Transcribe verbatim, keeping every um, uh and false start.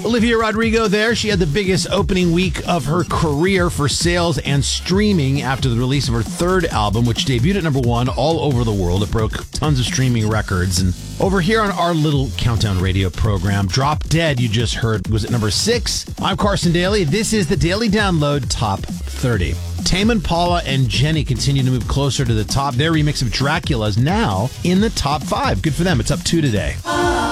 Olivia Rodrigo there. She had the biggest opening week of her career for sales and streaming after the release of her third album, which debuted at number one all over the world. It broke tons of streaming records. And over here on our little countdown radio program, Drop Dead, you just heard, was at number six. I'm Carson Daly. This is the Daily Download Top thirty. Tame Impala and Jenny continue to move closer to the top. Their remix of Dracula is now in the top five. Good for them. It's up two today.